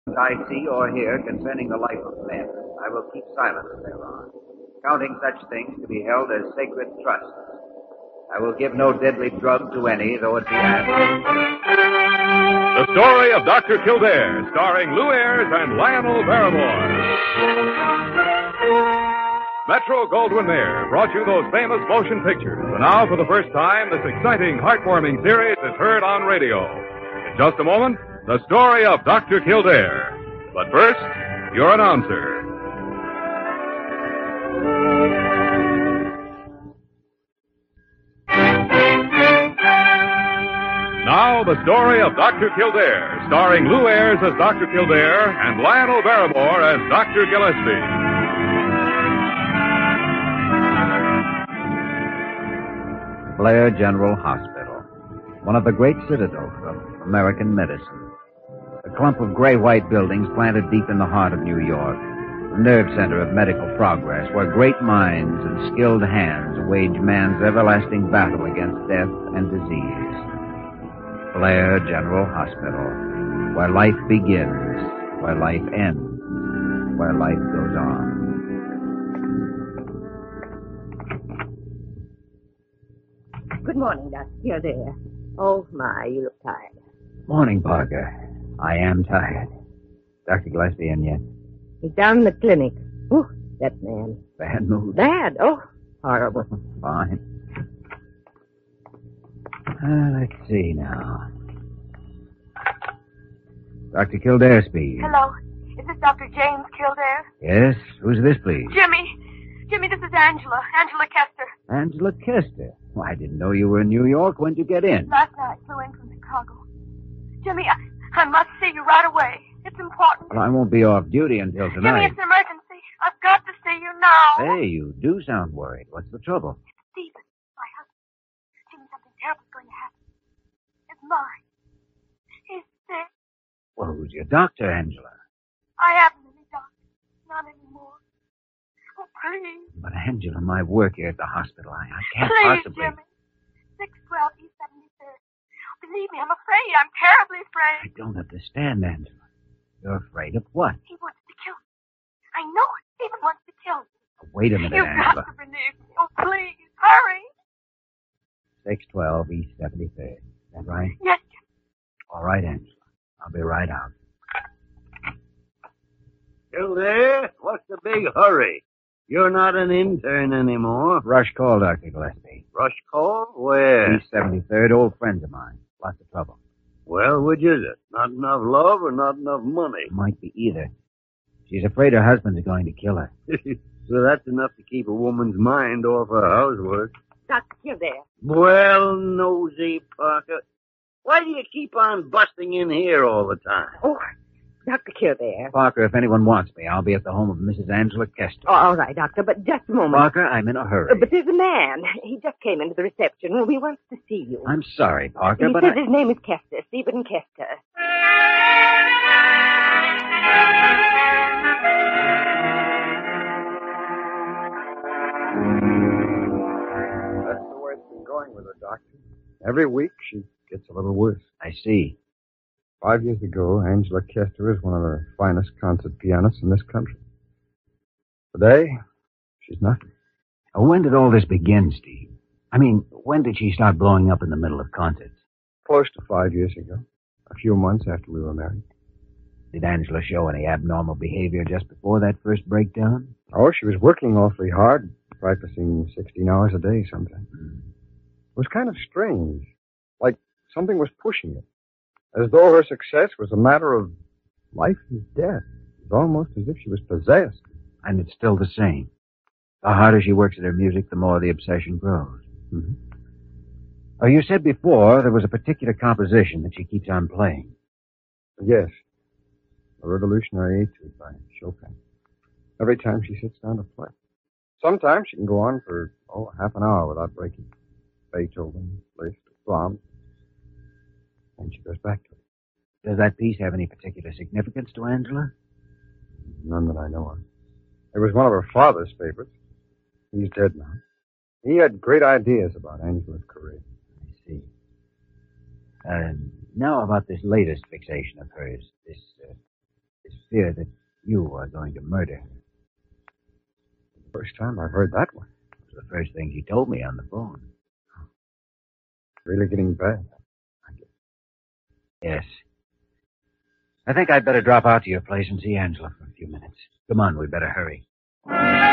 I see or hear concerning the life of men, I will keep silence thereon, counting such things to be held as sacred trusts. I will give no deadly drug to any, though it be asked. The Story of Dr. Kildare, starring Lou Ayres and Lionel Barrymore. Metro-Goldwyn-Mayer brought you those famous motion pictures. And now, for the first time, this exciting, heartwarming series is heard on radio. In just a moment, the story of Dr. Kildare. But first, your announcer. Now, the story of Dr. Kildare, starring Lou Ayres as Dr. Kildare and Lionel Barrymore as Dr. Gillespie. Blair General Hospital, one of the great citadels of American medicine. A clump of gray-white buildings planted deep in the heart of New York, a nerve center of medical progress where great minds and skilled hands wage man's everlasting battle against death and disease. Blair General Hospital, where life begins, where life ends, where life goes on. Good morning, Doctor. You're there. Oh, my, you look tired. Morning, Parker. I am tired. Dr. Gillespie in yet? He's down in the clinic. Oh, that man. Bad mood. Bad? Oh, horrible. Fine. Let's see now. Dr. Kildare speaking. Hello. Is this Dr. James Kildare? Yes? Who's this, please? Jimmy, this is Angela. Angela Kester. Angela Kester. Well, I didn't know you were in New York. When'd you get in? Last night, flew in from Chicago. Jimmy, I must see you right away. It's important. Well, I won't be off duty until tonight. Jimmy, it's an emergency. I've got to see you now. Hey, you do sound worried. What's the trouble? Stephen, my husband. Jimmy, something terrible's going to happen. It's mine. He's sick. Well, who's your doctor, Angela? I haven't any doctor. Not anymore. Oh, please. But, Angela, my work here at the hospital, I can't Please, possibly... Jimmy. 612 East 73rd. Believe me, I'm afraid. I'm terribly afraid. I don't understand, Angela. You're afraid of what? He wants to kill me. I know it. Stephen wants to kill me. Wait a minute, You've Angela. got to believe me. Oh, please, hurry. 612 East 73rd. Is that right? Yes, Jimmy. All right, Angela. I'll be right out. Kildare, what's the big hurry? You're not an intern anymore. Rush call, Dr. Gillespie. Rush call? Where? East 73rd, old friends of mine. Lots of trouble. Well, which is it? Not enough love or not enough money? Might be either. She's afraid her husband's going to kill her. So that's enough to keep a woman's mind off her housework. Doctor Kildare. Well, nosy Parker, why do you keep on busting in here all the time? Oh, Dr. Kildare. Parker, if anyone wants me, I'll be at the home of Mrs. Angela Kester. Oh, all right, Doctor, but just a moment. Parker, I'm in a hurry. But there's a man. He just came into the reception room. He wants to see you. I'm sorry, Parker, He but says his name is Kester, Stephen Kester. That's the way it's been going with her, Doctor. Every week she gets a little worse. I see. 5 years ago, Angela Kester is one of the finest concert pianists in this country. Today, she's nothing. When did all this begin, Steve? I mean, when did she start blowing up in the middle of concerts? Close to 5 years ago. A few months after we were married. Did Angela show any abnormal behavior just before that first breakdown? Oh, she was working awfully hard, practicing 16 hours a day sometimes. It was kind of strange. Like something was pushing her. As though her success was a matter of life and death. It was almost as if she was possessed. And it's still the same. The harder she works at her music, the more the obsession grows. Mm-hmm. Oh, you said before there was a particular composition that she keeps on playing. Yes. A revolutionary etude by Chopin. Every time she sits down to play. Sometimes she can go on for, half an hour without breaking. Beethoven, Liszt, Brahms. And she goes back to it. Does that piece have any particular significance to Angela? None that I know of. It was one of her father's favorites. He's dead now. He had great ideas about Angela's career. I see. Now about this latest fixation of hers, this sincere that you are going to murder her. First time I've heard that one. It was the first thing she told me on the phone. Really getting bad. Yes. I think I'd better drop out to your place and see Angela for a few minutes. Come on, we'd better hurry.